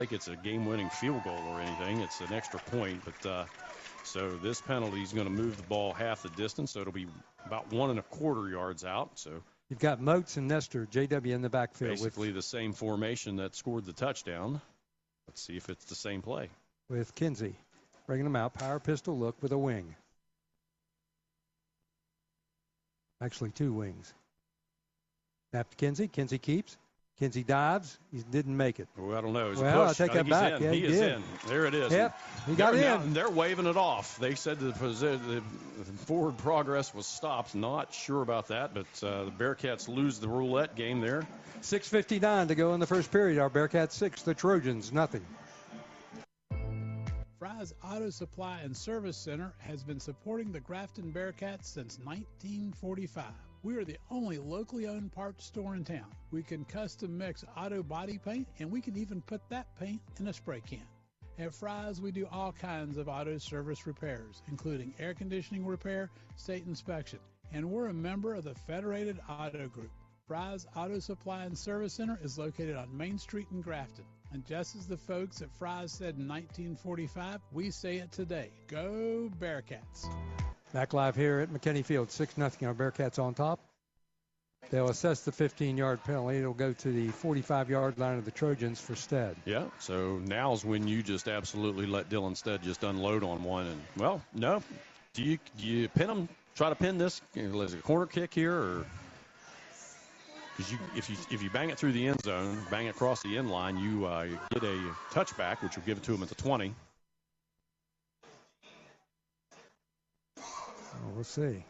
like it's a game-winning field goal or anything. It's an extra point, but so this penalty is going to move the ball half the distance, so it'll be about 1.25 yards out. So you've got Moats and Nestor, JW in the backfield. Basically the same formation that scored the touchdown. Let's see if it's the same play. With Kinsey bringing them out, power pistol look with a wing. Actually, two wings. Snap to Kinsey. Kinsey keeps. Kinsey dives. He didn't make it. Well, I don't know. Well, I take that back. Yeah, he is in. There it is. Yep, he got in. Now, they're waving it off. They said the forward progress was stopped. Not sure about that, but the Bearcats lose the roulette game there. 6:59 to go in the first period. Our Bearcats 6, the Trojans nothing. Fry's Auto Supply and Service Center has been supporting the Grafton Bearcats since 1945. We are the only locally owned parts store in town. We can custom mix auto body paint, and we can even put that paint in a spray can. At Fry's, we do all kinds of auto service repairs, including air conditioning repair, state inspection, and we're a member of the Federated Auto Group. Fry's Auto Supply and Service Center is located on Main Street in Grafton. And just as the folks at Fry's said in 1945, we say it today. Go Bearcats. Back live here at McKinney Field, 6-0. Our Bearcats on top. They'll assess the 15-yard penalty. It'll go to the 45-yard line of the Trojans for Stead. Yeah, so now's when you just absolutely let Dylan Stead just unload on one. And, well, no. Do you pin him, try to pin this? Is it a corner kick here? Or because if you bang it through the end zone, bang it across the end line, you get a touchback, which will give it to him at the 20. We'll see.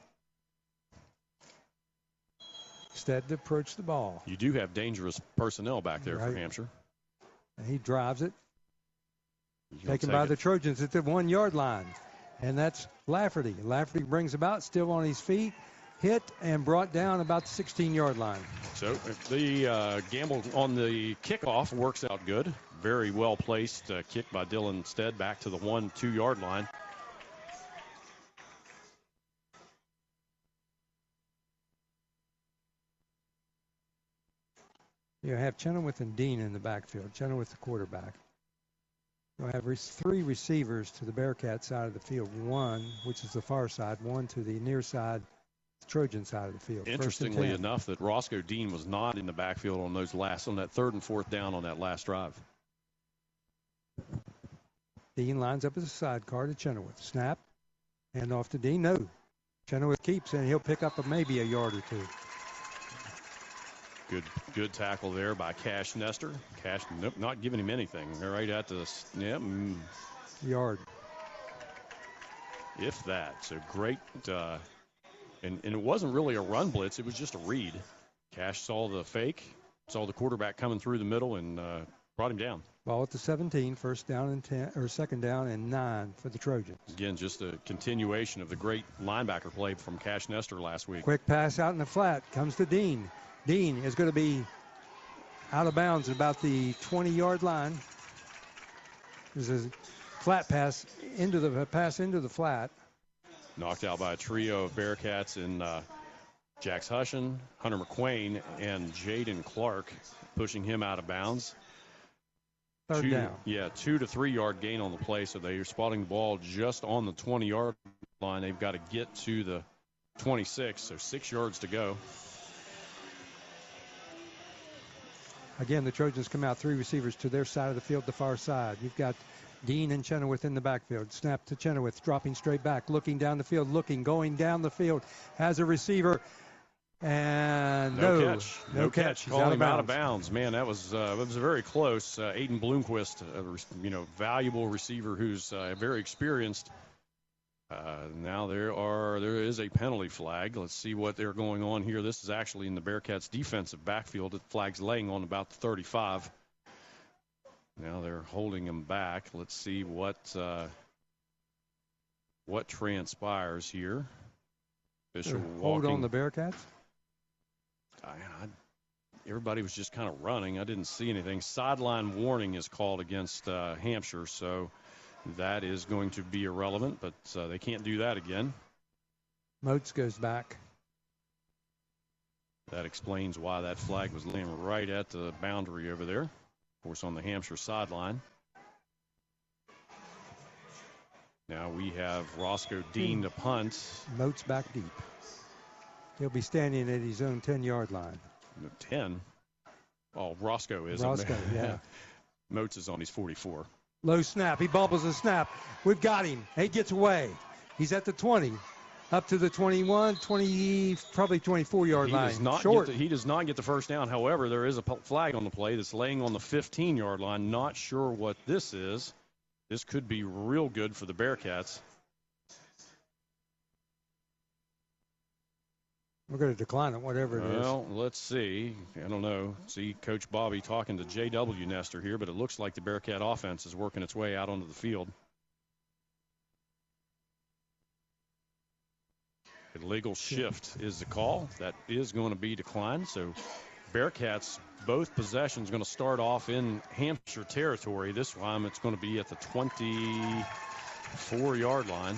Stead to approach the ball. You do have dangerous personnel back there for Hampshire. And he drives it. Taken by the Trojans at the 1-yard line. And that's Lafferty. Lafferty brings about, still on his feet, hit and brought down about the 16-yard line. So the gamble on the kickoff works out good. Very well placed kick by Dylan Stead back to the 1-2 yard line. You have Chenoweth and Dean in the backfield. Chenoweth the quarterback. You'll have 3 receivers to the Bearcat side of the field. 1, which is the far side. 1 to the near side, the Trojan side of the field. Interestingly enough, that Roscoe Dean was not in the backfield on that 3rd and 4th down on that last drive. Dean lines up as a sidecar to Chenoweth. Snap. Hand off to Dean. No. Chenoweth keeps, and he'll pick up maybe a yard or 2. Good tackle there by Cash Nestor. Cash, nope, not giving him anything. They're right at the yard. If that. So great. And it wasn't really a run blitz. It was just a read. Cash saw the fake, saw the quarterback coming through the middle, and brought him down. Ball at the 17, 2nd down and 9 for the Trojans. Again, just a continuation of the great linebacker play from Cash Nestor last week. Quick pass out in the flat. Comes to Dean. Dean is going to be out of bounds at about the 20-yard line. There's a flat pass into the flat. Knocked out by a trio of Bearcats in Jax Hushin, Hunter McQuain, and Jaden Clark, pushing him out of bounds. 3rd down. Yeah, 2 to 3 yard gain on the play, so they are spotting the ball just on the 20-yard line. They've got to get to the 26, so 6 yards to go. Again, the Trojans come out 3 receivers to their side of the field, the far side. You've got Dean and Chenoweth in the backfield. Snap to Chenoweth, dropping straight back, looking down the field, going down the field, has a receiver, and no catch. He's Calling him out of bounds. Man, that was very close. Aiden Bloomquist, valuable receiver who's very experienced. Now there is a penalty flag. Let's see what they're going on here. This is actually in the Bearcats' defensive backfield. The flag's laying on about the 35. Now they're holding him back. Let's see what transpires here. Official hold on the Bearcats. Everybody was just kind of running. I didn't see anything. Sideline warning is called against Hampshire, so that is going to be irrelevant, but they can't do that again. Moats goes back. That explains why that flag was laying right at the boundary over there. Of course, on the Hampshire sideline. Now we have Roscoe Dean to punt. Moats back deep. He'll be standing at his own 10-yard line. 10? Oh, Roscoe is. Roscoe, yeah. Moats is on his 44. Low snap. He bobbles the snap. We've got him. He gets away. He's at the 20. Up to the 21, 20, probably 24-yard line. He does not get the first down. However, there is a flag on the play that's laying on the 15-yard line. Not sure what this is. This could be real good for the Bearcats. We're going to decline it, whatever it is. Well, let's see. I don't know. See Coach Bobby talking to J.W. Nestor here, but it looks like the Bearcat offense is working its way out onto the field. Illegal shift is the call. That is going to be declined. So Bearcats, both possessions, going to start off in Hampshire territory. This time it's going to be at the 24-yard line.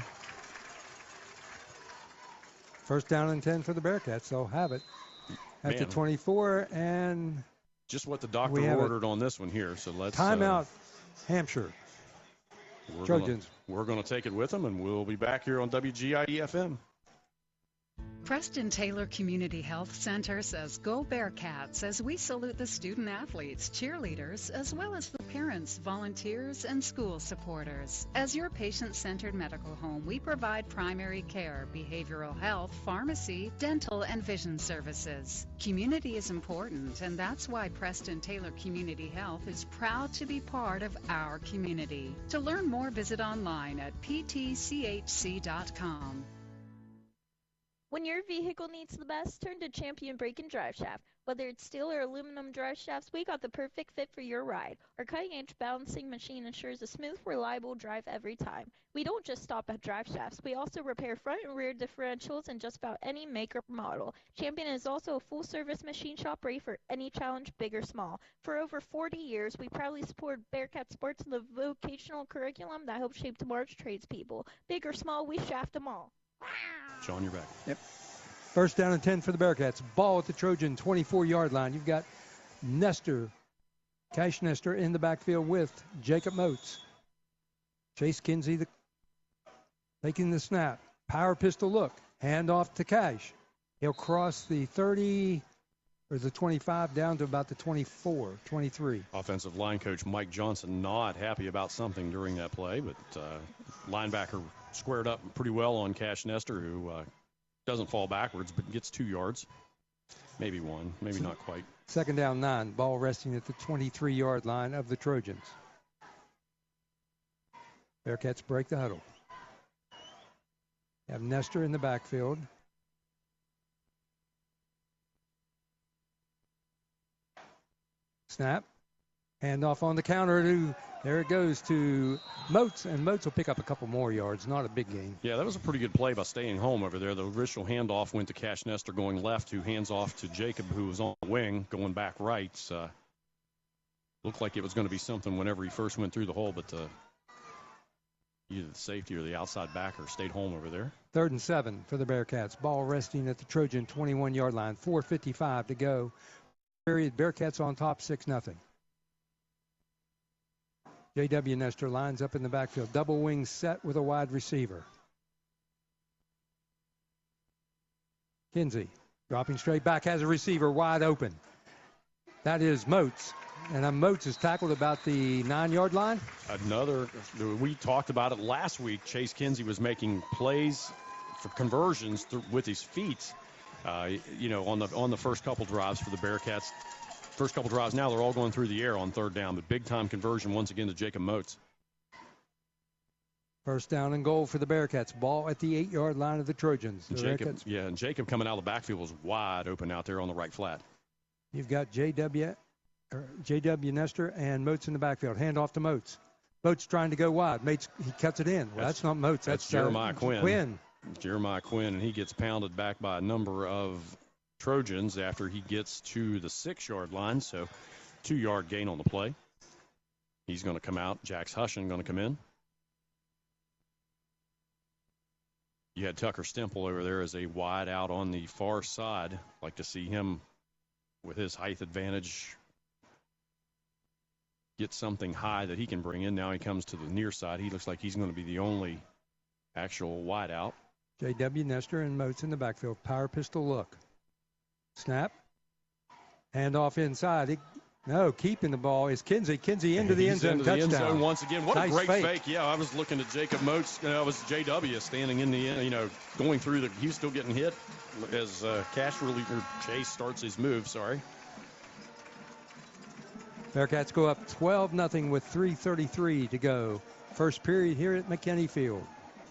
First down and 10 for the Bearcats. They'll have it at the 24, and just what the doctor ordered on this one here. So let's timeout, Hampshire Trojans. We're going to take it with them, and we'll be back here on WGIE-FM. Preston Taylor Community Health Center says go Bearcats as we salute the student athletes, cheerleaders, as well as the parents, volunteers, and school supporters. As your patient-centered medical home, we provide primary care, behavioral health, pharmacy, dental, and vision services. Community is important, and that's why Preston Taylor Community Health is proud to be part of our community. To learn more, visit online at ptchc.com. When your vehicle needs the best, turn to Champion Brake and Drive Shaft. Whether it's steel or aluminum drive shafts, we got the perfect fit for your ride. Our cutting-edge balancing machine ensures a smooth, reliable drive every time. We don't just stop at drive shafts. We also repair front and rear differentials in just about any make or model. Champion is also a full-service machine shop ready for any challenge, big or small. For over 40 years, we proudly support Bearcat Sports and the vocational curriculum that helps shape tomorrow's tradespeople. Big or small, we shaft them all. Sean, you're back. Yep. First down and 10 for the Bearcats. Ball at the Trojan 24-yard line. You've got Cash Nestor in the backfield with Jacob Moats. Chase Kinsey taking the snap. Power pistol look. Hand off to Cash. He'll cross the 30 or the 25 down to about the 24, 23. Offensive line coach Mike Johnson not happy about something during that play, but linebacker squared up pretty well on Cash Nestor, who doesn't fall backwards but gets 2 yards. Maybe one, maybe not quite. Second down 9, ball resting at the 23-yard line of the Trojans. Bearcats break the huddle. Have Nestor in the backfield. Snap. Handoff on the counter there it goes to Moats, and Moats will pick up a couple more yards. Not a big gain. Yeah, that was a pretty good play by staying home over there. The original handoff went to Cash Nestor going left, who hands off to Jacob, who was on the wing, going back right. Looked like it was going to be something whenever he first went through the hole, but either the safety or the outside backer stayed home over there. 3rd and 7 for the Bearcats. Ball resting at the Trojan 21-yard line. 4:55 to go. Period. Bearcats on top, 6-0. J.W. Nestor lines up in the backfield. Double wing set with a wide receiver. Kinsey dropping straight back, has a receiver wide open. That is Moats. And Moats is tackled about the 9-yard line. We talked about it last week. Chase Kinsey was making plays for conversions with his feet, on the first couple drives for the Bearcats. First couple drives now, they're all going through the air on 3rd down. But big-time conversion once again to Jacob Moats. First down and goal for the Bearcats. Ball at the 8-yard line of the Trojans. And Jacob coming out of the backfield was wide open out there on the right flat. You've got J.W. Nestor and Moats in the backfield. Hand off to Moats. Moats trying to go wide. He cuts it in. Well, that's not Moats. That's Jeremiah Quinn. Jeremiah Quinn, and he gets pounded back by a number of Trojans after he gets to the 6-yard line, so 2-yard gain on the play. He's going to come out. Jax Hushin going to come in. You had Tucker Stemple over there as a wide out on the far side. Like to see him with his height advantage get something high that he can bring in. Now he comes to the near side. He looks like he's going to be the only actual wide out. J.W. Nestor and Moats in the backfield. Power pistol look. Snap. Hand off inside. Keeping the ball is Kinsey. Kinsey into the end zone. Into Touchdown. The end zone once again. What nice a great fake. Yeah, I was looking at Jacob Moats. It was J.W. standing in the end, going through the. He's still getting hit as Chase starts his move. Sorry. Bearcats go up 12-0 with 3:33 to go. First period here at McKinney Field.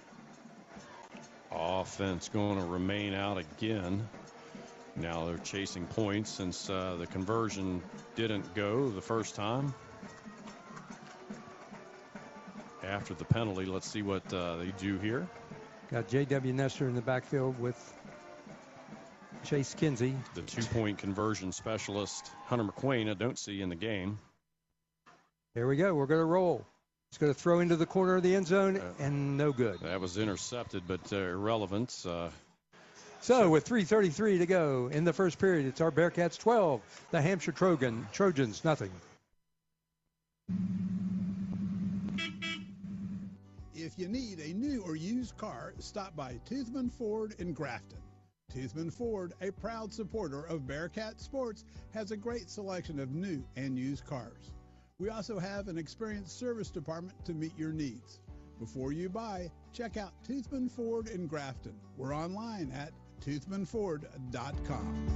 Offense going to remain out again. Now they're chasing points since the conversion didn't go the first time. After the penalty, let's see what they do here. Got J.W. Nestor in the backfield with Chase Kinsey. The 2-point conversion specialist, Hunter McQueen, I don't see in the game. Here we go. We're going to roll. He's going to throw into the corner of the end zone, and no good. That was intercepted, but irrelevant. So with 3:33 to go in the first period, it's our Bearcats 12, the Hampshire Trojans nothing. If you need a new or used car, stop by Toothman Ford in Grafton. Toothman Ford, a proud supporter of Bearcat Sports, has a great selection of new and used cars. We also have an experienced service department to meet your needs. Before you buy, check out Toothman Ford in Grafton. We're online at toothmanford.com.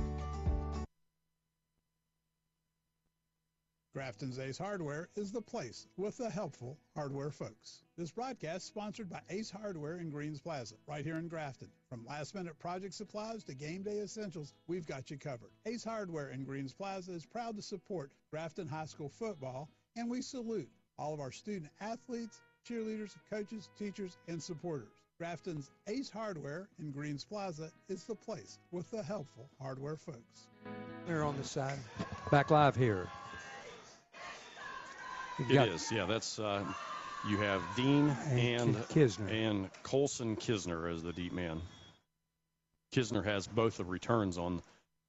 Grafton's Ace Hardware is the place with the helpful hardware folks. This broadcast sponsored by Ace Hardware in Greens Plaza, right here in Grafton. From last-minute project supplies to game day essentials, we've got you covered. Ace Hardware in Greens Plaza is proud to support Grafton High School football, and we salute all of our student athletes, cheerleaders, coaches, teachers, and supporters. Grafton's Ace Hardware in Greens Plaza is the place with the helpful hardware folks. They're on the side. Back live here. It is, yeah. That's you have Dean and Kisner and Colson Kisner as the deep man. Kisner has both the returns on.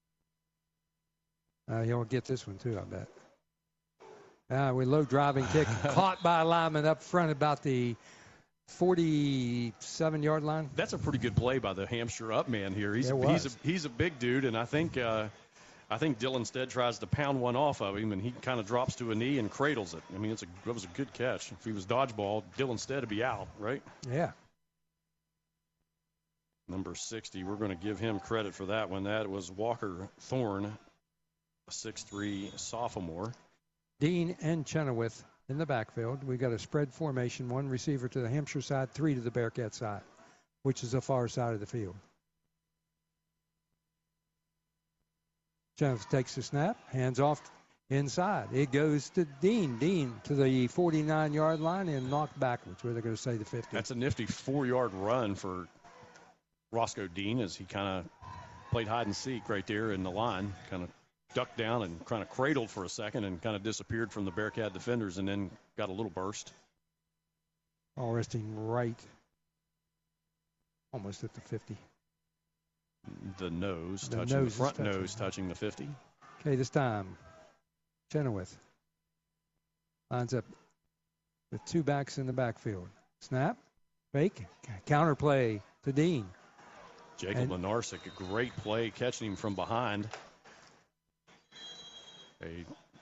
He'll get this one too, I bet. We low driving kick caught by a lineman up front about the 47-yard line. That's a pretty good play by the Hampshire up man here. He's a big dude, and I think Dylan Stead tries to pound one off of him, and he kind of drops to a knee and cradles it. I mean, that was a good catch. If he was dodgeball, Dylan Stead would be out, right? Yeah. Number 60, we're going to give him credit for that one. That was Walker Thorne, a 6'3" sophomore. Dean and Chenoweth in the backfield. We got a spread formation, one receiver to the Hampshire side, 3 to the Bearcat side, which is the far side of the field. Chenoweth takes the snap, hands off inside. It goes to Dean. Dean to the 49-yard line and knocked backwards, where they're going to say the 50. That's a nifty 4-yard run for Roscoe Dean as he kind of played hide and seek right there in the line, kind of ducked down and kind of cradled for a second and kind of disappeared from the Bearcat defenders and then got a little burst. All resting right, almost at the 50. The front nose touching the 50. Okay, this time, Chenoweth lines up with 2 backs in the backfield. Snap, fake, counter play to Dean. Jacob Lenarsic, a great play, catching him from behind. A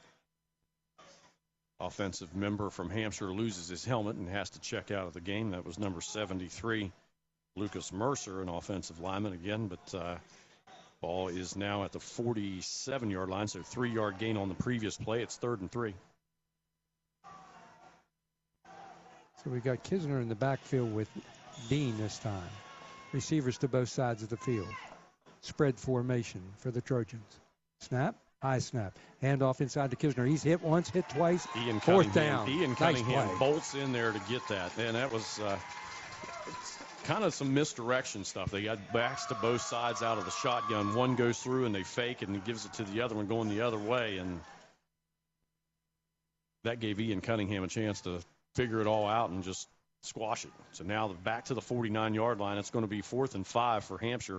offensive member from Hampshire loses his helmet and has to check out of the game. That was number 73, Lucas Mercer, an offensive lineman again, but ball is now at the 47-yard line, so 3-yard gain on the previous play. It's 3rd and 3. So we got Kisner in the backfield with Dean this time. Receivers to both sides of the field. Spread formation for the Trojans. Snap. High snap. Hand off inside to Kisner. He's hit once, hit twice. Fourth down. Ian Cunningham bolts in there to get that. And that was kind of some misdirection stuff. They got backs to both sides out of the shotgun. One goes through and they fake and he gives it to the other one going the other way. And that gave Ian Cunningham a chance to figure it all out and just squash it. So now back to the 49-yard line. It's going to be 4th and 5 for Hampshire.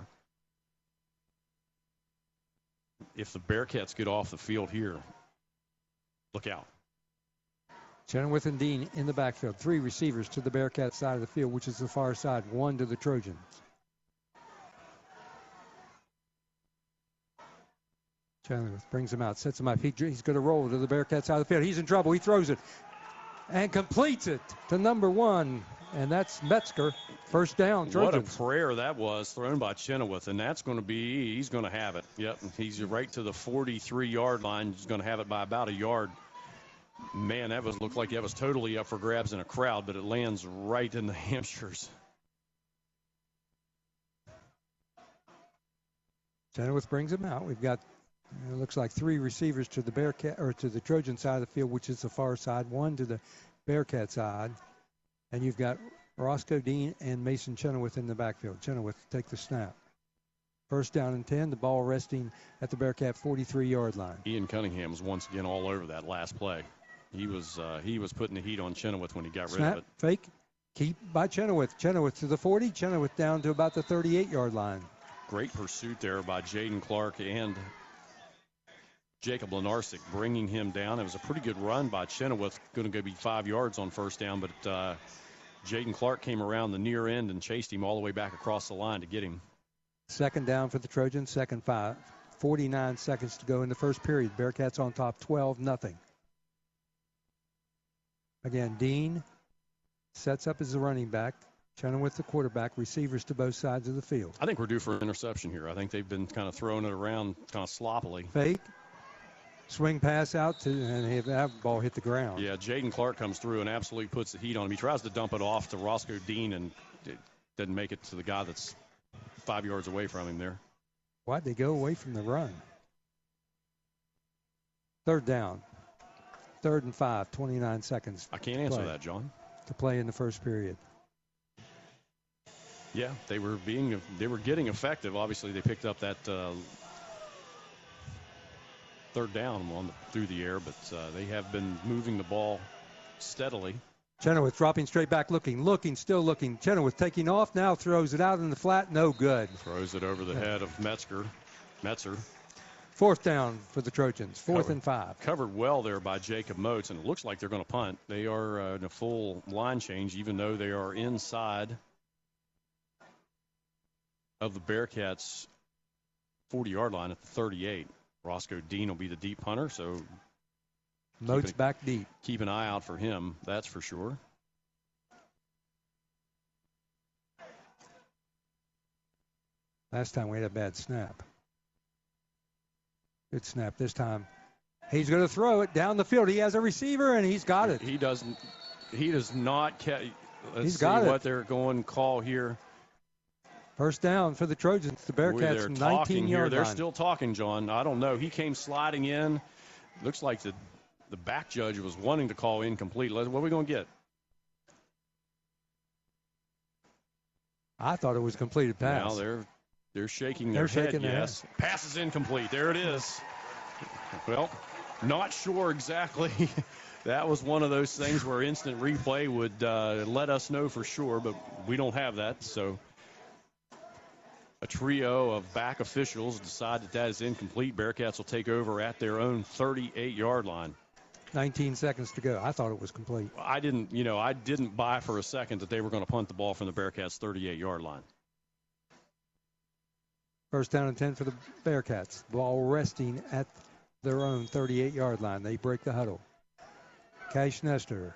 If the Bearcats get off the field here, look out. Chenoweth and Dean in the backfield. 3 receivers to the Bearcats side of the field, which is the far side. 1 to the Trojans. Chenoweth brings him out, sets him up. He's going to roll to the Bearcats side of the field. He's in trouble. He throws it and completes it to number 1, and that's Metzger. First down, Trojans. What a prayer that was thrown by Chenoweth, and that's going to be, he's going to have it. Yep, he's right to the 43-yard line. He's going to have it by about a yard. Man, looked like that was totally up for grabs in a crowd, but it lands right in the Hampshires. Chenoweth brings him out. We've got, it looks like 3 receivers to the Bearcat or to the Trojan side of the field, which is the far side. 1 to the Bearcat side, and you've got Roscoe Dean and Mason Chenoweth in the backfield. Chenoweth take the snap. First down and 10. The ball resting at the Bearcat 43-yard line. Ian Cunningham was once again all over that last play. He was putting the heat on Chenoweth when he got rid of it. Fake. Keep by Chenoweth. Chenoweth to the 40. Chenoweth down to about the 38-yard line. Great pursuit there by Jaden Clark and Jacob Lenarsic, bringing him down. It was a pretty good run by Chenoweth. Going to go be 5 yards on first down, but Jaden Clark came around the near end and chased him all the way back across the line to get him. Second down for the Trojans. Second 5. 49 seconds to go in the first period. Bearcats on top 12-0. Again, Dean sets up as the running back. Chenoweth the quarterback. Receivers to both sides of the field. I think we're due for an interception here. I think they've been kind of throwing it around kind of sloppily. Fake. Swing pass out and that ball hit the ground. Yeah, Jaden Clark comes through and absolutely puts the heat on him. He tries to dump it off to Roscoe Dean and it doesn't make it to the guy that's 5 yards away from him there. Why'd they go away from the run? Third down. 3rd and 5, 29 seconds. I can't answer that, John. To play in the first period. Yeah, they were getting effective. Obviously, they picked up that third down through the air, but they have been moving the ball steadily. Chenoweth dropping straight back, still looking. Chenoweth taking off now, throws it out in the flat, no good. Throws it over the head of Metzer. 4th down for the Trojans, 4th and 5. Covered well there by Jacob Moats, and it looks like they're going to punt. They are in a full line change, even though they are inside of the Bearcats' 40-yard line at the 38. Roscoe Dean will be the deep punter, so Moats back deep. Keep an eye out for him, that's for sure. Last time we had a bad snap. Good snap this time. He's going to throw it down the field. He has a receiver, and he's got it. He does not catch. He's got it. What they're going to call here. First down for the Trojans. The Bearcats 19-yard line. They're still talking, John. I don't know. He came sliding in. Looks like the back judge was wanting to call incomplete. What are we going to get? I thought it was a completed pass. Now they're shaking their head. Yes. Pass is incomplete. There it is. Well, not sure exactly. That was one of those things where instant replay would let us know for sure, but we don't have that. So a trio of back officials decide that is incomplete. Bearcats will take over at their own 38-yard line. 19 seconds to go. I thought it was complete. I didn't buy for a second that they were going to punt the ball from the Bearcats' 38-yard line. First down and 10 for the Bearcats. Ball resting at their own 38-yard line. They break the huddle. Cash Nestor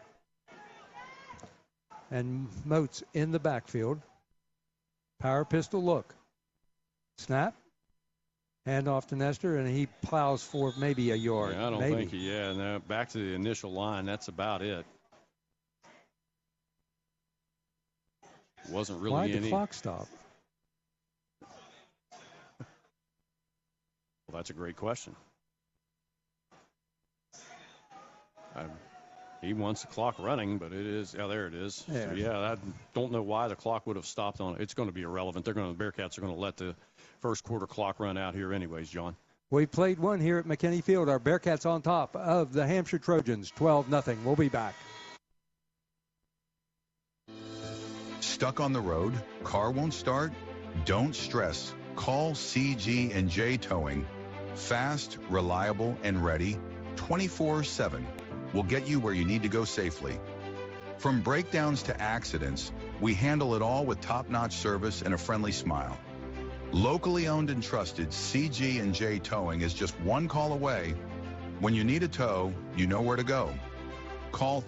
and Moats in the backfield. Power pistol look. Snap. Hand off to Nestor, and he plows for maybe a yard. Yeah, I don't think no, back to the initial line. That's about it. Wasn't really Why'd the clock stop? Well, that's a great question. He wants the clock running, but it is. Yeah, there it is. Yeah. So, I don't know why the clock would have stopped on it. It's going to be irrelevant. The Bearcats are going to let the first quarter clock run out here anyways, John. We played one here at McKinney Field. Our Bearcats on top of the Hampshire Trojans, 12-0. We'll be back. Stuck on the road? Car won't start? Don't stress. Call CG&J Towing. Fast, reliable, and ready 24/7. will get you where you need to go safely. From breakdowns to accidents, we handle it all with top-notch service and a friendly smile. Locally owned and trusted CG&J Towing is just one call away. When you need a tow, you know where to go. Call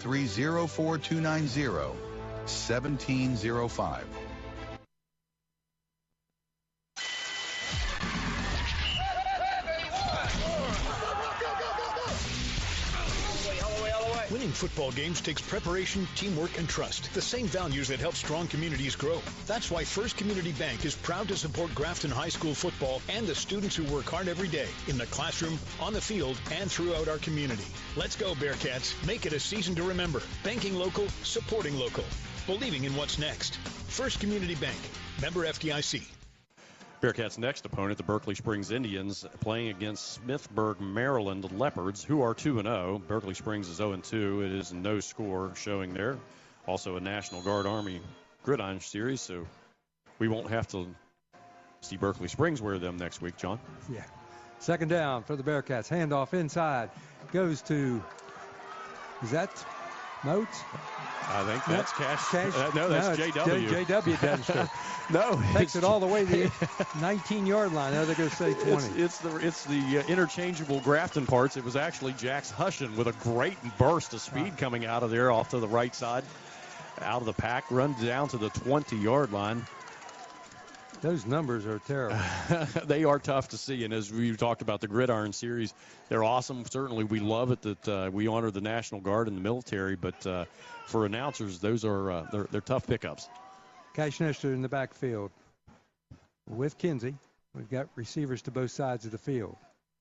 304-290-1705. Winning football games takes preparation, teamwork, and trust. The same values that help strong communities grow. That's why First Community Bank is proud to support Grafton High School football and the students who work hard every day in the classroom, on the field, and throughout our community. Let's go, Bearcats. Make it a season to remember. Banking local, supporting local. Believing in what's next. First Community Bank. Member FDIC. Bearcats' next opponent, the Berkeley Springs Indians, playing against Smithburg, Maryland Leopards, who are 2-0. Berkeley Springs is 0-2. It is no score showing there. Also a National Guard Army Gridiron Series, so we won't have to see Berkeley Springs wear them next week, John. Yeah. Second down for the Bearcats. Handoff inside. Goes to, is that Moats? I think that's Cash. No, that's JW. JW Denster. No, takes it all the way to the 19-yard line. Now they're going to say 20. It's the interchangeable Grafton parts. It was actually Jax Hushin with a great burst of speed coming out of there off to the right side, out of the pack, run down to the 20-yard line. Those numbers are terrible. They are tough to see, and as we talked about the Gridiron Series, they're awesome. Certainly, we love it that we honor the National Guard and the military, but for announcers, those are they're tough pickups. Cash Nestor in the backfield with Kinsey. We've got receivers to both sides of the field.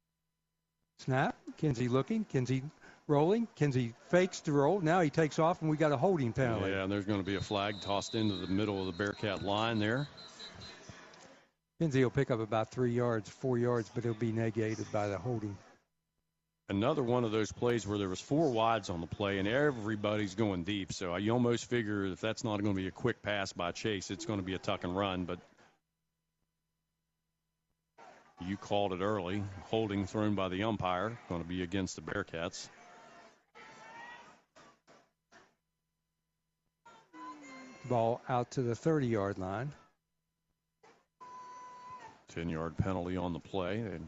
Snap. Kinsey looking. Kinsey rolling. Kinsey fakes to roll. Now he takes off, and we got a holding penalty. Yeah, and there's going to be a flag tossed into the middle of the Bearcat line there. Kinsey will pick up about 4 yards, but it'll be negated by the holding. Another one of those plays where there was 4 wides on the play, and everybody's going deep. So you almost figure if that's not going to be a quick pass by Chase, it's going to be a tuck and run. But you called it early. Holding thrown by the umpire. Going to be against the Bearcats. Ball out to the 30-yard line. 10-yard penalty on the play. And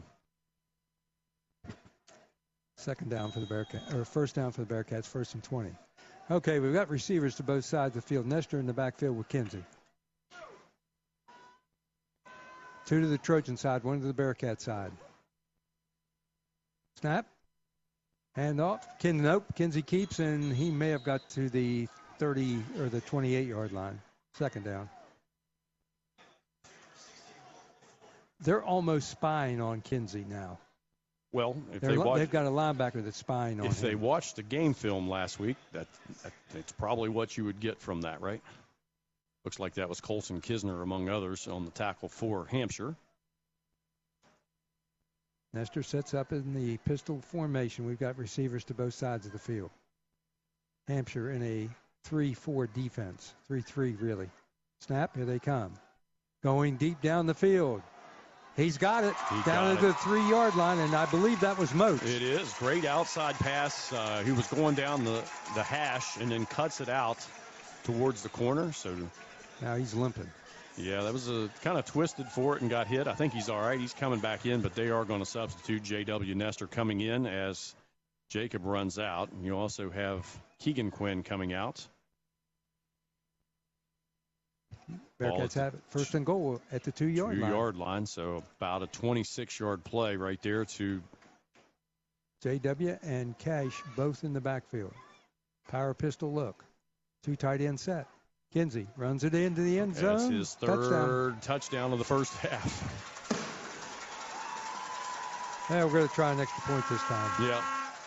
second down for the Bearcats, or first down for the Bearcats, 1st and 20. Okay, we've got receivers to both sides of the field. Nestor in the backfield with Kinsey. 2 to the Trojan side, 1 to the Bearcat side. Snap. Hand off. Kinsey keeps, and he may have got to the 30 or the 28-yard line. Second down. They're almost spying on Kinsey now. Well, if they've got a linebacker that's spying on him. If they watched the game film last week, it's probably what you would get from that, right? Looks like that was Colson Kisner, among others, on the tackle for Hampshire. Nestor sets up in the pistol formation. We've got receivers to both sides of the field. Hampshire in a 3-4 defense. 3-3, really. Snap, here they come. Going deep down the field. He's got it down at the 3-yard line, and I believe that was Moats. It is. Great outside pass. He was going down the hash and then cuts it out towards the corner. So now he's limping. Yeah, that was a kind of twisted for it and got hit. I think he's all right. He's coming back in, but they are going to substitute J.W. Nestor coming in as Jacob runs out. And you also have Keegan Quinn coming out. Bearcats have it. 1st and goal at the 2-yard line. 2-yard line, so about a 26-yard play right there to J.W. and Cash both in the backfield. Power pistol look. 2 tight end set. Kinsey runs it into the end zone. That's his third touchdown of the first half. Yeah, we're going to try an extra point this time. Yeah.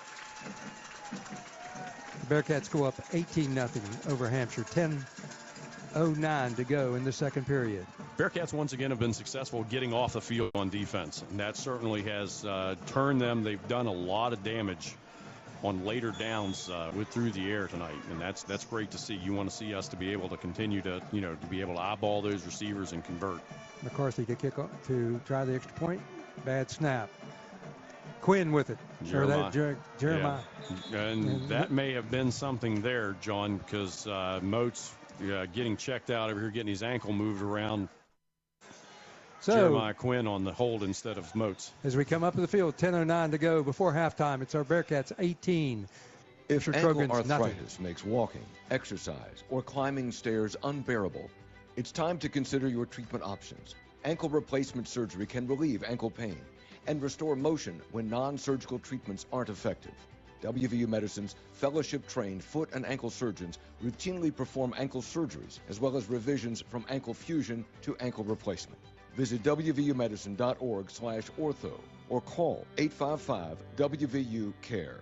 The Bearcats go up 18-0 over Hampshire. 10:09 to go in the second period. Bearcats once again have been successful getting off the field on defense, and that certainly has turned them. They've done a lot of damage on later downs through the air tonight, and that's great to see. You want to see us to be able to continue to be able to eyeball those receivers and convert. McCarthy to kick off, to try the extra point. Bad snap. Quinn with it. Jeremiah. Jeremiah. Yeah. And that may have been something there, John, because Moats getting checked out over here, getting his ankle moved around. So, Jeremiah Quinn on the hold instead of Moats. As we come up to the field, 10:09 to go before halftime. It's our Bearcats 18. If ankle arthritis makes walking, exercise, or climbing stairs unbearable, it's time to consider your treatment options. Ankle replacement surgery can relieve ankle pain and restore motion when non-surgical treatments aren't effective. WVU Medicine's fellowship-trained foot and ankle surgeons routinely perform ankle surgeries as well as revisions from ankle fusion to ankle replacement. Visit wvumedicine.org/ortho or call 855-WVU-CARE.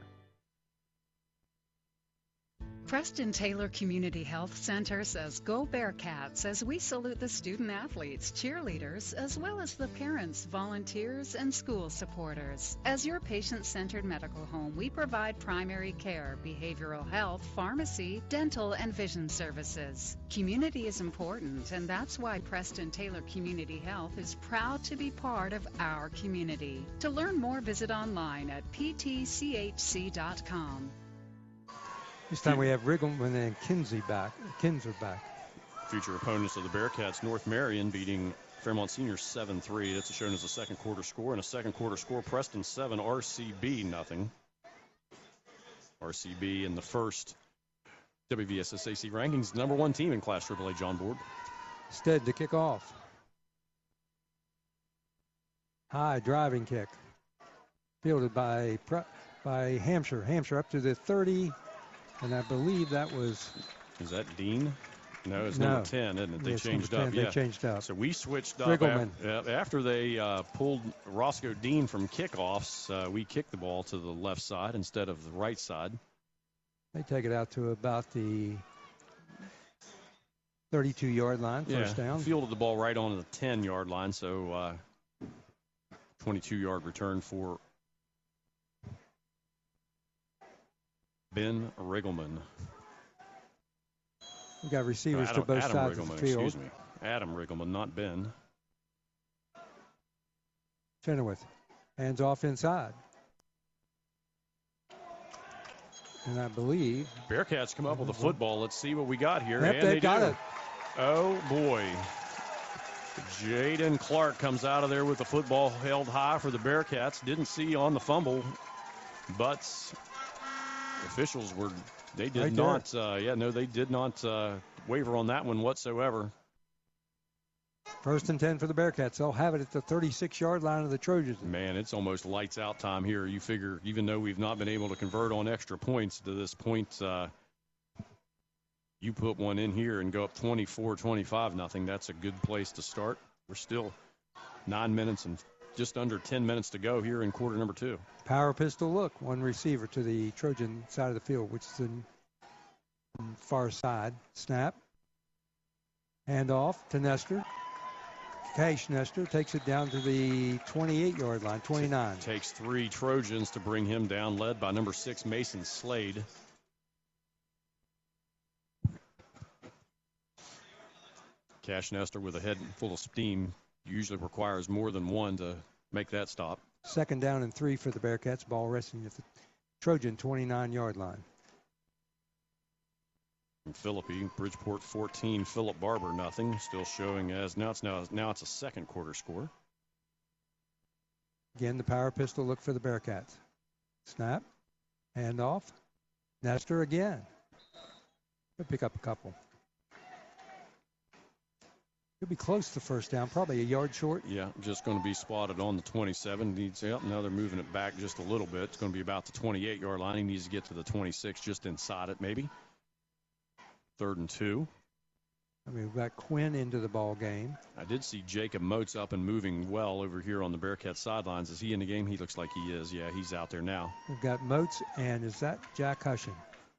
Preston Taylor Community Health Center says go Bearcats as we salute the student athletes, cheerleaders, as well as the parents, volunteers, and school supporters. As your patient-centered medical home, we provide primary care, behavioral health, pharmacy, dental, and vision services. Community is important, and that's why Preston Taylor Community Health is proud to be part of our community. To learn more, visit online at ptchc.com. This time we have Riggleman and Kinzer back. Future opponents of the Bearcats, North Marion beating Fairmont Senior 7-3. That's shown as a second quarter score. And a second quarter score, Preston 7, RCB nothing. RCB in the first WVSSAC rankings, number 1 team in Class AAA, John Board. Stead to kick off. High driving kick. Fielded by Hampshire. Hampshire up to the 30. And I believe that was... Is that Dean? No, it's number 10, isn't it? They changed up. They changed up. So we switched up. After they pulled Roscoe Dean from kickoffs, we kicked the ball to the left side instead of the right side. They take it out to about the 32-yard line, first down. Fielded the ball right onto the 10-yard line, so 22-yard return for Ben Riggleman. We've got receivers to both sides of the field. Excuse me. Adam Riggleman, not Ben. Chenoweth. Hands off inside. And I believe... Bearcats come up with a football. Let's see what we got here. Yep, and they got it. Oh, boy. Jaden Clark comes out of there with the football held high for the Bearcats. Didn't see on the fumble, but... officials they did not waver on that one whatsoever. First and 10 for the Bearcats. They'll have it at the 36-yard line of the Trojans. Man, it's almost lights out time here. You figure, even though we've not been able to convert on extra points to this point, you put one in here and go up 24-25-0. That's a good place to start. We're still 9 minutes and just under 10 minutes to go here in quarter number 2. Power pistol look. One receiver to the Trojan side of the field, which is the far side. Snap. Hand off to Nestor. Cash Nestor takes it down to the 28-yard line, 29. Takes 3 Trojans to bring him down, led by number 6, Mason Slade. Cash Nestor with a head full of steam usually requires more than one to make that stop. Second down and 3 for the Bearcats. Ball resting at the Trojan 29-yard line. And Philippi, Bridgeport 14, Philip Barber nothing. Still showing as now it's a second quarter score. Again, the power pistol look for the Bearcats. Snap. Hand off. Nestor again. He'll pick up a couple. He'll be close to first down, probably a yard short. Yeah, just going to be spotted on the 27. Now they're moving it back just a little bit. It's going to be about the 28-yard line. He needs to get to the 26, just inside it maybe. 3rd and 2. We've got Quinn into the ball game. I did see Jacob Moats up and moving well over here on the Bearcat sidelines. Is he in the game? He looks like he is. Yeah, he's out there now. We've got Moats, and is that Jack Hushing?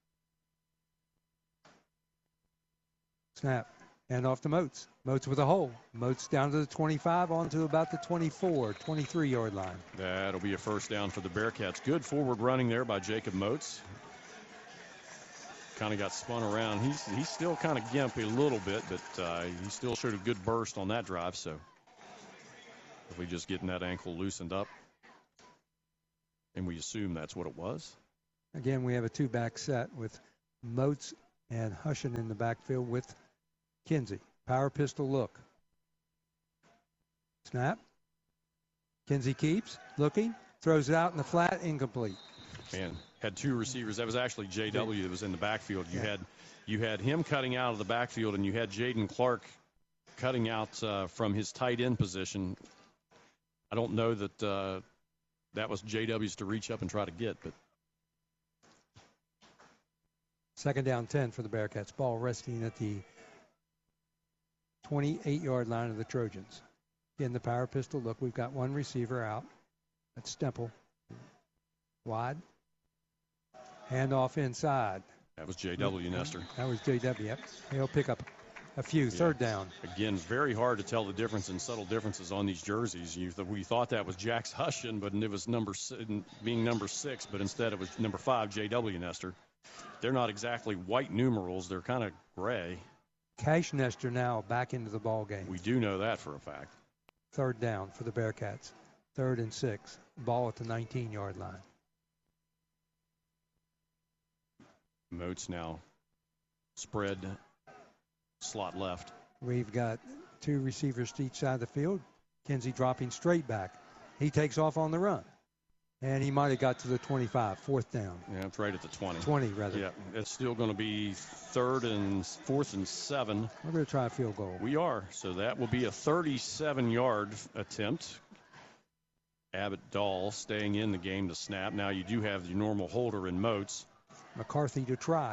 Snap. And off to Moats. Moats with a hole. Moats down to the 25, on to about the 24, 23-yard line. That'll be a first down for the Bearcats. Good forward running there by Jacob Moats. Kind of got spun around. He's still kind of gimpy a little bit, but he still showed a good burst on that drive. So hopefully just getting that ankle loosened up. And we assume that's what it was. Again, we have a two-back set with Moats and Hushin in the backfield with Kinsey. Power pistol look. Snap. Kinsey keeps, looking, throws it out in the flat, incomplete. Man, had two receivers. That was actually J.W. that was in the backfield. You had him cutting out of the backfield, and you had Jaden Clark cutting out from his tight end position. I don't know that that was J.W.'s to reach up and try to get, but. Second down 10 for the Bearcats. Ball resting at the 28-yard line of the Trojans. Again, the power pistol look. We've got one receiver out. That's Stemple. Wide. Handoff inside. That was J.W. Nestor. That was J.W. Yep. He'll pick up a few. Third down. Again, it's very hard to tell the difference and subtle differences on these jerseys. We thought that was Jax Hushin, but it was being number 6, but instead it was number 5, J.W. Nestor. They're not exactly white numerals. They're kind of gray. Cash Nestor now back into the ball game. We do know that for a fact. Third down for the Bearcats. 3rd and 6. Ball at the 19-yard line. Moats now spread slot left. We've got two receivers to each side of the field. Kinsey dropping straight back. He takes off on the run. And he might have got to the 25, 4th down. Yeah, it's right at the 20. 20, rather. Yeah, it's still going to be 4th and 7. We're going to try a field goal. We are. So that will be a 37-yard attempt. Abbott Dahl staying in the game to snap. Now you do have your normal holder in Moats. McCarthy to try.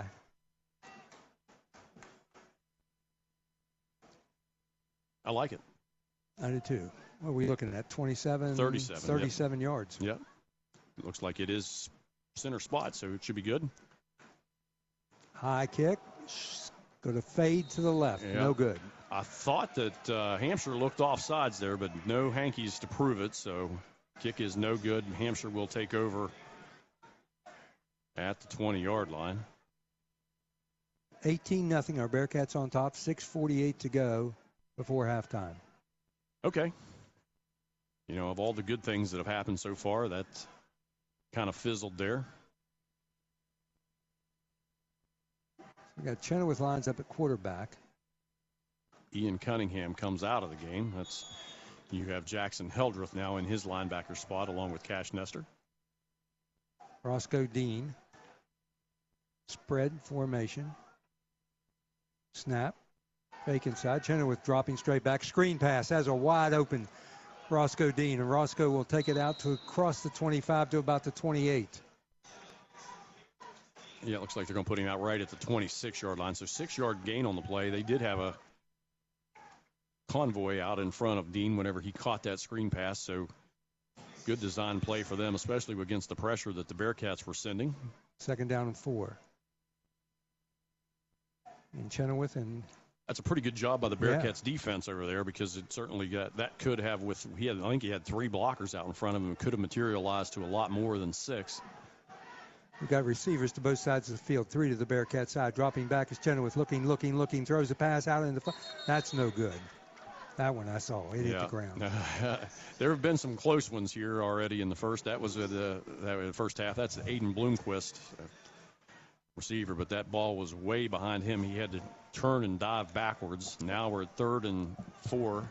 I like it. I do too. What are we looking at? 27? 37 yards. Yep. It looks like it is center spot, so it should be good. High kick. Going to fade to the left. Yep. No good. I thought that Hampshire looked offsides there, but no hankies to prove it, so kick is no good. Hampshire will take over at the 20-yard line. 18-0. Our Bearcats on top. 6:48 to go before halftime. Okay. You know, of all the good things that have happened so far, that kind of fizzled there. We got Chenoweth lines up at quarterback. Ian Cunningham comes out of the game. You have Jackson Heldreth now in his linebacker spot along with Cash Nestor. Roscoe Dean. Spread formation. Snap. Fake inside. Chenoweth dropping straight back. Screen pass has a wide open Roscoe Dean. And Roscoe will take it out to across the 25 to about the 28. Yeah, it looks like they're going to put him out right at the 26-yard line. So 6-yard gain on the play. They did have a convoy out in front of Dean whenever he caught that screen pass. So good design play for them, especially against the pressure that the Bearcats were sending. 2nd down and 4. And Chenoweth and that's a pretty good job by the Bearcats defense over there, because it certainly that could have I think he had 3 blockers out in front of him. It could have materialized to a lot more than 6. We've got receivers to both sides of the field. 3 to the Bearcat side. Dropping back is Chenoweth looking, throws a pass out in the front. That's no good. That one I saw. It hit the ground. There have been some close ones here already in the first. That was the first half. That's Aiden Bloomquist, receiver, but that ball was way behind him. He had to turn and dive backwards. Now we're at 3rd and 4.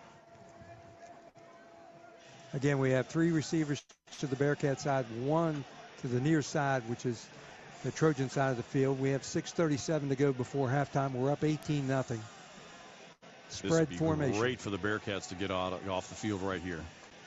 Again, we have 3 receivers to the Bearcat side, 1 to the near side, which is the Trojan side of the field. We have 6:37 to go before halftime. We're up 18-0. Spread formation. Great for the Bearcats to get off the field right here.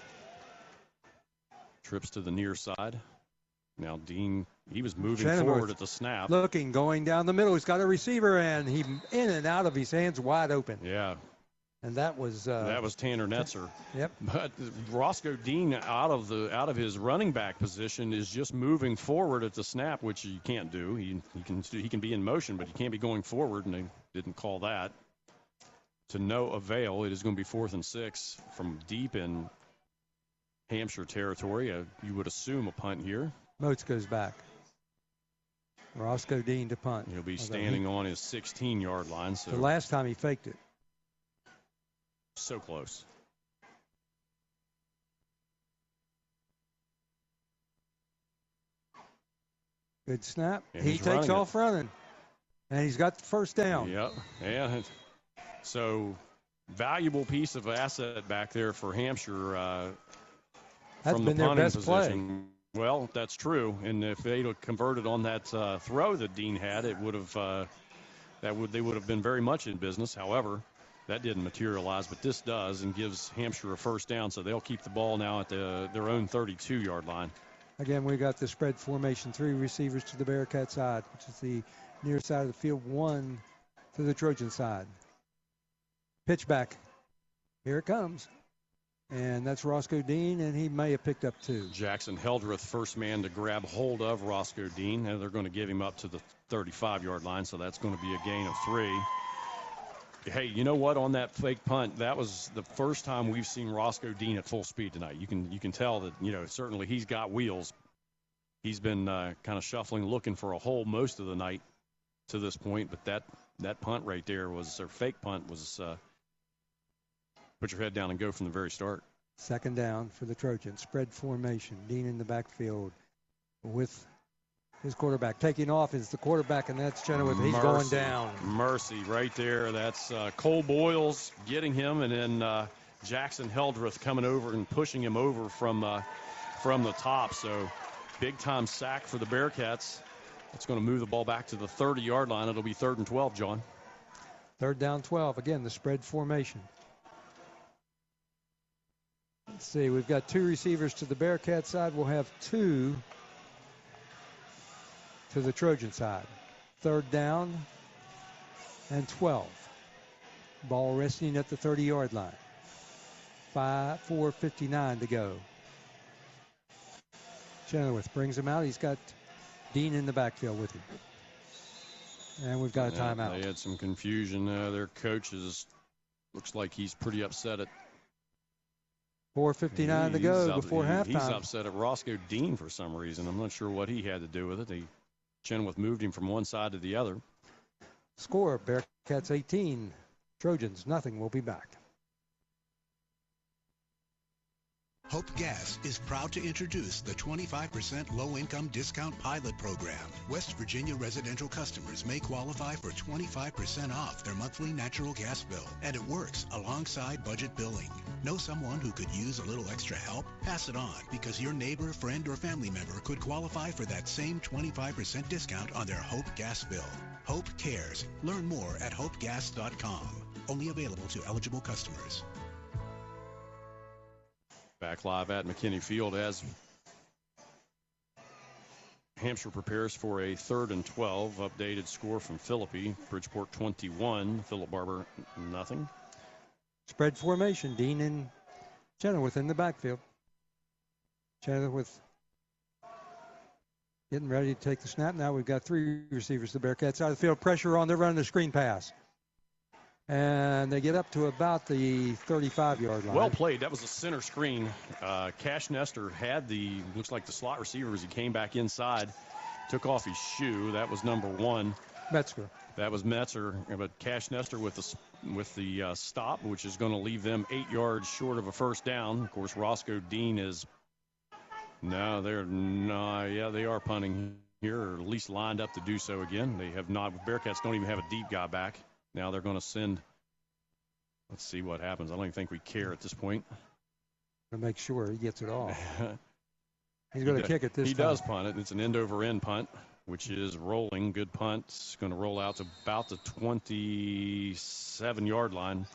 Trips to the near side. Now Dean, he was moving forward at the snap. Looking, going down the middle. He's got a receiver, and he in and out of his hands wide open. Yeah. And that was Tanner Netzer. Yep. But Roscoe Dean out of his running back position is just moving forward at the snap, which you can't do. He can be in motion, but he can't be going forward, and they didn't call that. To no avail. It is going to be 4th and 6 from deep in Hampshire territory. You would assume a punt here. Moats goes back. Roscoe Dean to punt. He'll be standing on his 16-yard line. So the last time he faked it. So close. Good snap. And he takes off running. And he's got the first down. Yep. And so valuable piece of asset back there for Hampshire that's from been the punting their best position. Play. Well, that's true. And if they'd have converted on that throw that Dean had, it would have they would have been very much in business. However, that didn't materialize, but this does and gives Hampshire a first down, so they'll keep the ball now at their own 32-yard line. Again, we got the spread formation, 3 receivers to the Bearcat side, which is the near side of the field, 1 to the Trojan side. Pitch back. Here it comes. And that's Roscoe Dean, and he may have picked up 2. Jackson Heldreth, first man to grab hold of Roscoe Dean, and they're going to give him up to the 35-yard line, so that's going to be a gain of 3. Hey, you know what? On that fake punt, that was the first time we've seen Roscoe Dean at full speed tonight. You can tell that, certainly he's got wheels. He's been kind of shuffling, looking for a hole most of the night to this point, but that punt right there was, or fake punt was, put your head down and go from the very start. Second down for the Trojans. Spread formation. Dean in the backfield with his quarterback. Taking off is the quarterback, and that's Chenoweth. He's going down. Mercy right there. That's Cole Boyles getting him, and then Jackson Heldreth coming over and pushing him over from the top. So big-time sack for the Bearcats. It's going to move the ball back to the 30-yard line. It'll be 3rd and 12, John. 3rd down 12. Again, the spread formation. Let's see. We've got 2 receivers to the Bearcat side. We'll have 2 to the Trojan side. 3rd down and 12. Ball resting at the 30-yard line. 4:59 to go. Chenoweth brings him out. He's got Dean in the backfield with him. And we've got a timeout. They had some confusion. Their coach looks like he's pretty upset at 4:59 to go before halftime. He's upset at Roscoe Dean for some reason. I'm not sure what he had to do with it. Chenoweth moved him from one side to the other. Score, Bearcats 18, Trojans nothing. We'll be back. Hope Gas is proud to introduce the 25% low-income discount pilot program. West Virginia residential customers may qualify for 25% off their monthly natural gas bill, and it works alongside budget billing. Know someone who could use a little extra help? Pass it on, because your neighbor, friend, or family member could qualify for that same 25% discount on their Hope Gas bill. Hope cares. Learn more at hopegas.com. Only available to eligible customers. Back live at McKinney Field as Hampshire prepares for a 3rd and 12. Updated score from Philippi. Bridgeport 21, Philip Barber nothing. Spread formation. Dean and Chenoweth in the backfield. Chenoweth getting ready to take the snap. Now we've got 3 receivers. The Bearcats out of the field. Pressure on. They're running the screen pass. And they get up to about the 35-yard line. Well played. That was a center screen. Cash Nestor had looks like the slot receiver as he came back inside. Took off his shoe. That was number 1. Metzger. That was Metzer. But Cash Nestor with the stop, which is going to leave them 8 yards short of a first down. Of course, Roscoe Dean is... No, they are punting here, or at least lined up to do so again. They have not. Bearcats don't even have a deep guy back. Now they're going to send. Let's see what happens. I don't even think we care at this point. To make sure he gets it off. He's going to kick it this time. He does punt it. It's an end-over-end punt, which is rolling. Good punt. It's going to roll out to about the 27-yard line.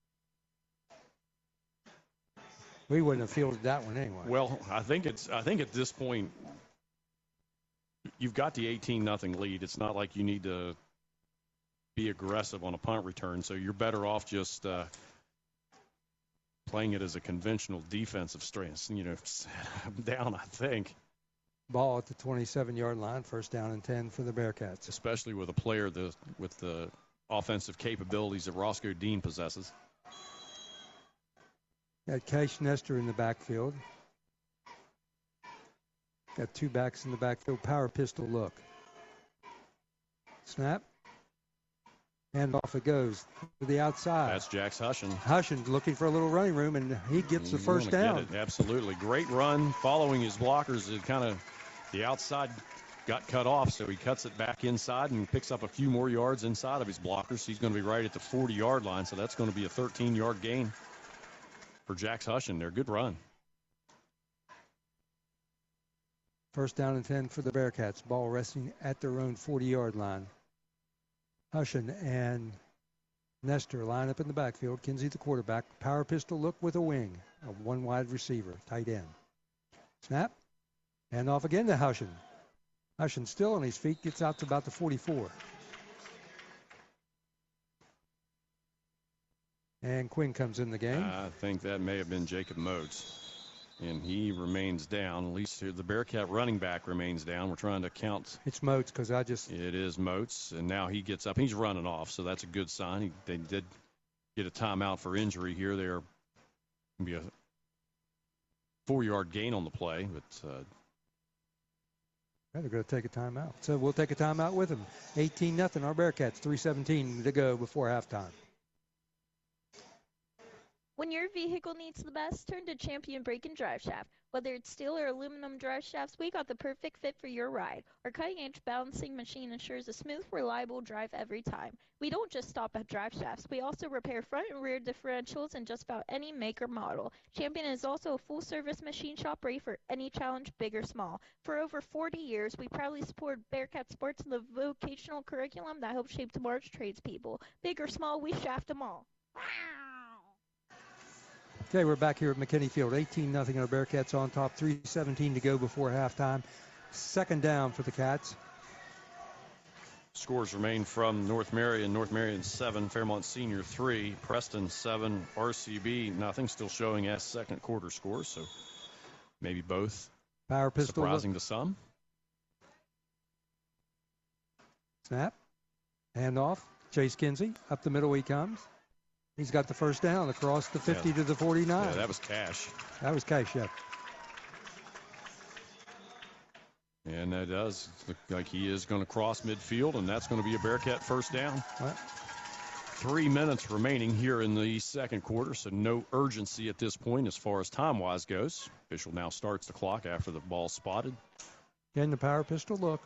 We wouldn't have fielded that one anyway. Well, I think at this point, you've got the 18-0 lead. It's not like you need to be aggressive on a punt return, so you're better off just playing it as a conventional defensive strength, down, I think. Ball at the 27-yard line, 1st down and 10 for the Bearcats. Especially with a player with the offensive capabilities that Roscoe Dean possesses. Got Cash Nestor in the backfield. Got 2 backs in the backfield. Power pistol look. Snap. And off it goes to the outside. That's Jax Hushin. Hushin looking for a little running room, and he gets the first down. Absolutely. Great run following his blockers. It kind of the outside got cut off, so he cuts it back inside and picks up a few more yards inside of his blockers. He's going to be right at the 40-yard line, so that's going to be a 13-yard gain for Jax Hushen. They're good run. First down and 10 for the Bearcats. Ball resting at their own 40-yard line. Hushen and Nestor line up in the backfield. Kinsey, the quarterback. Power pistol look with a wing. A one wide receiver, tight end. Snap. And off again to Hushen. Hushen still on his feet, gets out to about the 44. And Quinn comes in the game. I think that may have been Jacob Moats. And he remains down. At least the Bearcat running back remains down. We're trying to count. It's Moats because It is Moats. And now he gets up. He's running off, so that's a good sign. They did get a timeout for injury here. There can be a 4-yard gain on the play, but they're going to take a timeout. So we'll take a timeout with them. 18-0, our Bearcats. 3:17 to go before halftime. When your vehicle needs the best, turn to Champion Brake and Drive Shaft. Whether it's steel or aluminum drive shafts, we got the perfect fit for your ride. Our cutting-edge balancing machine ensures a smooth, reliable drive every time. We don't just stop at drive shafts. We also repair front and rear differentials in just about any make or model. Champion is also a full-service machine shop ready for any challenge, big or small. For over 40 years, we proudly support Bearcat Sports and the vocational curriculum that helps shape tomorrow's tradespeople. Big or small, we shaft them all. Okay, we're back here at McKinney Field. 18-0 our Bearcats on top. 3:17 to go before halftime. Second down for the Cats. Scores remain from North Marion. North Marion 7, Fairmont Senior 3, Preston 7, RCB nothing. Still showing as second quarter scores, so maybe both power pistol surprising to some. Snap. Handoff. Chase Kinsey. Up the middle he comes. He's got the first down across the 50 to the 49. Yeah, that was Cash. That was Cash, yeah. And that does look like he is going to cross midfield, and that's going to be a Bearcat first down. What? 3 minutes remaining here in the second quarter, so no urgency at this point as far as time-wise goes. Official now starts the clock after the ball spotted. Again, the power pistol look.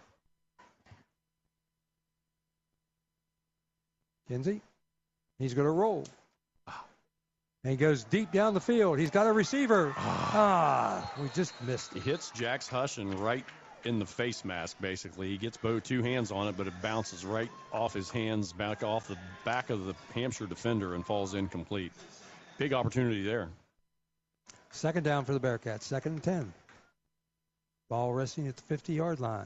Kinsey, he's going to roll. And he goes deep down the field. He's got a receiver. We just missed it. He hits Jax Hushen right in the face mask, basically. He gets both two hands on it, but it bounces right off his hands, back off the back of the Hampshire defender and falls incomplete. Big opportunity there. Second down for the Bearcats. 2nd and 10. Ball resting at the 50-yard line.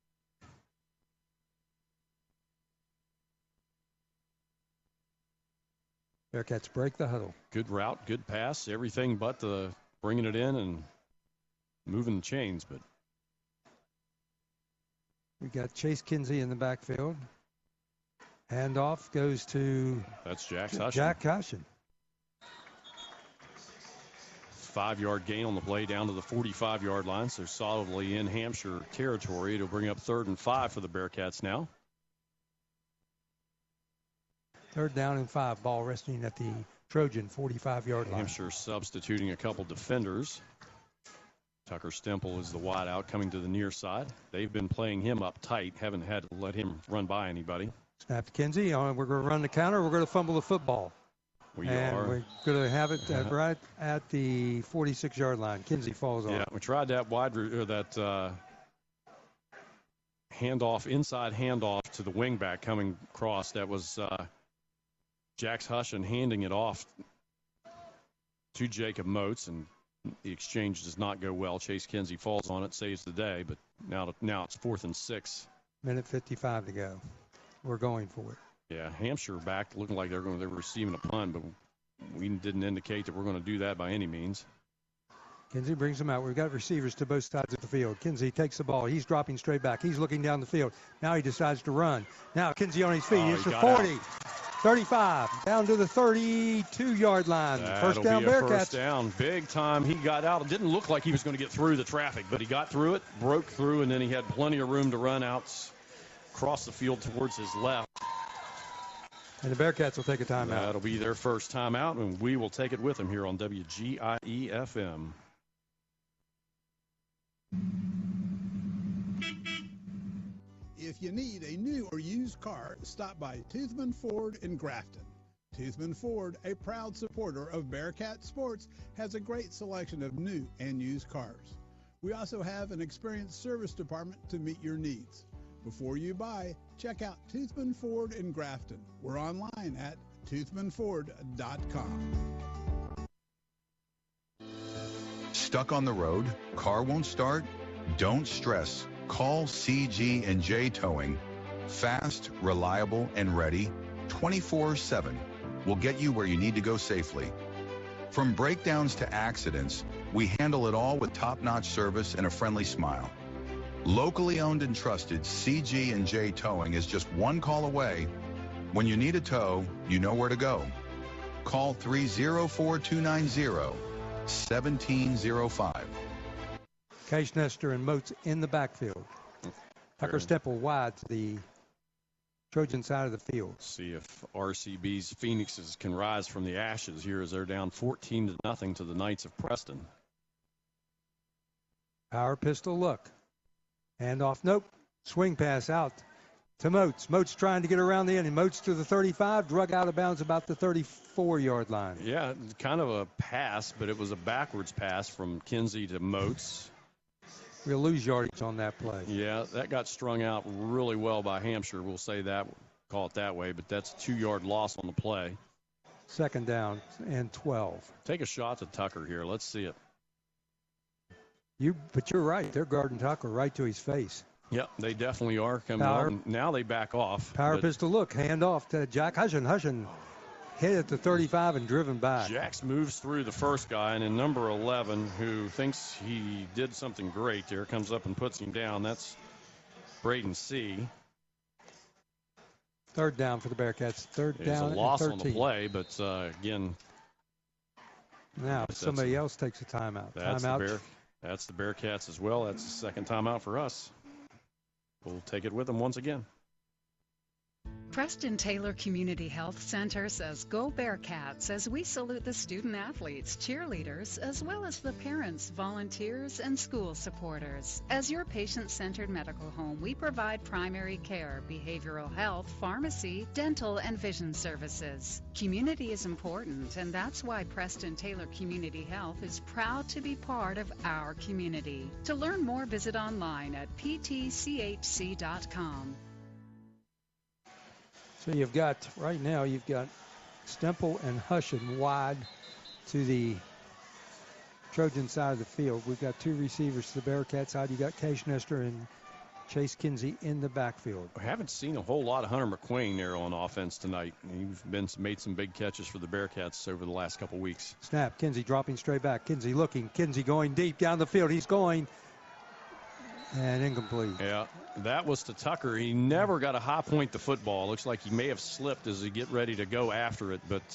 Bearcats break the huddle. Good route, good pass, everything but the bringing it in and moving the chains. But we got Chase Kinsey in the backfield. Handoff goes to that's Jax Hushen. Jack Hushen. 5-yard gain on the play down to the 45-yard line, so solidly in Hampshire territory. It'll bring up 3rd and 5 for the Bearcats now. 3rd down and 5. Ball resting at the Trojan 45-yard line. Hampshire substituting a couple defenders. Tucker Stemple is the wide out coming to the near side. They've been playing him up tight, haven't had to let him run by anybody. Snap to Kinsey. We're going to run the counter. We're going to fumble the football. We're going to have it right at the 46-yard line. Kinsey falls off. Yeah, we tried that handoff, inside handoff to the wingback coming across. That was Jax Hushen handing it off to Jacob Moats, and the exchange does not go well. Chase Kinsey falls on it, saves the day, but now it's 4th and 6. Minute 55 to go. We're going for it. Yeah, Hampshire back looking like they're receiving a punt, but we didn't indicate that we're going to do that by any means. Kinsey brings them out. We've got receivers to both sides of the field. Kinsey takes the ball. He's dropping straight back. He's looking down the field. Now he decides to run. Now Kinsey on his feet. It's the 40, out. 35, down to the 32-yard line. First down, Bearcats. First down, big time. He got out. It didn't look like he was going to get through the traffic, but he got through it, broke through, and then he had plenty of room to run out, across the field towards his left. And the Bearcats will take a timeout. That'll be their first timeout, and we will take it with them here on WGIE-FM. If you need a new or used car, stop by Toothman Ford in Grafton. Toothman Ford, a proud supporter of Bearcat Sports, has a great selection of new and used cars. We also have an experienced service department to meet your needs. Before you buy, check out Toothman Ford in Grafton. We're online at toothmanford.com. Stuck on the road? Car won't start? Don't stress. Call CG&J Towing. Fast, reliable, and ready 24/7. We'll get you where you need to go safely. From breakdowns to accidents, we handle it all with top-notch service and a friendly smile. Locally owned and trusted, CG&J Towing is just one call away. When you need a tow, you know where to go. Call 304-290-1705. Case Nestor and Moats in the backfield. Tucker Stemple wide to the Trojan side of the field. See if RCB's Phoenixes can rise from the ashes here as they're down 14-0 to the Knights of Preston. Power pistol look. Handoff, nope. Swing pass out to Moats. Moats trying to get around the end. And Moats to the 35, drug out of bounds about the 34-yard line. Yeah, kind of a pass, but it was a backwards pass from Kinsey to Moats. We'll lose yardage on that play. Yeah, that got strung out really well by Hampshire. We'll say that, call it that way, but that's a 2-yard loss on the play. Second down and 12. Take a shot to Tucker here. Let's see it. But you're right. They're guarding Tucker right to his face. Yep, they definitely are coming on. Now they back off. Power pistol look. Hand off to Jack Hushin. Hushin hit at the 35 and driven back. Jax moves through the first guy, and then number 11, who thinks he did something great there, comes up and puts him down. That's Braden C. Third down for the Bearcats. Third down and 13. It's a loss on the play, but again. Now somebody else takes a timeout. That's the Bearcats as well. That's the second timeout for us. We'll take it with them once again. Preston Taylor Community Health Center says go Bearcats as we salute the student athletes, cheerleaders, as well as the parents, volunteers, and school supporters. As your patient-centered medical home, we provide primary care, behavioral health, pharmacy, dental, and vision services. Community is important, and that's why Preston Taylor Community Health is proud to be part of our community. To learn more, visit online at ptchc.com. So you've got Stemple and Hushin wide to the Trojan side of the field. We've got two receivers to the Bearcat side. You got Case Nestor and Chase Kinsey in the backfield. I haven't seen a whole lot of Hunter McQueen there on offense tonight. He's made some big catches for the Bearcats over the last couple weeks. Snap. Kinsey dropping straight back. Kinsey looking. Kinsey going deep down the field. He's going. And incomplete. Yeah, that was to Tucker. He never got a high point to football. Looks like he may have slipped as he get ready to go after it, but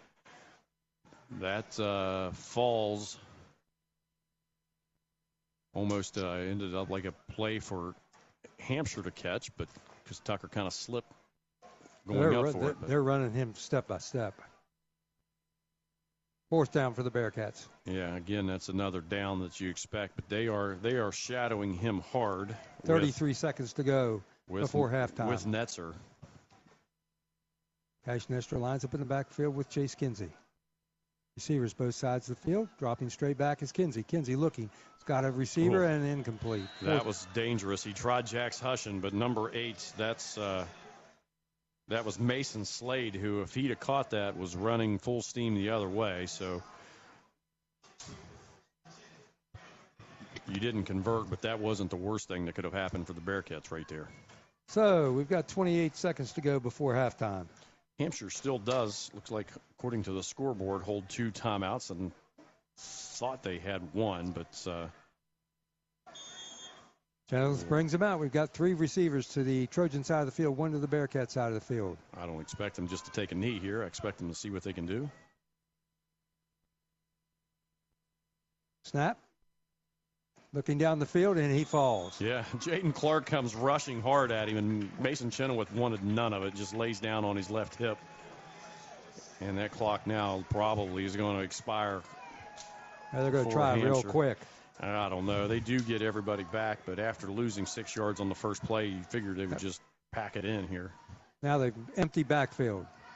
that falls almost ended up like a play for Hampshire to catch, but because Tucker kind of slipped going up for it. They're running him step by step. Fourth down for the Bearcats. Yeah, again, that's another down that you expect, but they are shadowing him hard. 33 seconds to go before halftime. With Netzer. Cash Nestor lines up in the backfield with Chase Kinsey. Receivers both sides of the field. Dropping straight back is Kinsey. Kinsey looking. He's got a receiver and incomplete. That was dangerous. He tried Jax Hushin, but number 8, that was Mason Slade, who, if he'd have caught that, was running full steam the other way. So you didn't convert, but that wasn't the worst thing that could have happened for the Bearcats right there. So we've got 28 seconds to go before halftime. Hampshire still does, looks like, according to the scoreboard, hold 2 timeouts, and thought they had 1, but Channels brings them out. We've got 3 receivers to the Trojan side of the field, 1 to the Bearcat side of the field. I don't expect them just to take a knee here. I expect them to see what they can do. Snap. Looking down the field, and he falls. Yeah, Jaden Clark comes rushing hard at him, and Mason Chenoweth wanted none of it, just lays down on his left hip. And that clock now probably is going to expire. They're going to try real quick. I don't know. They do get everybody back, but after losing 6 yards on the first play, you figured they would just pack it in here. Now the empty backfield.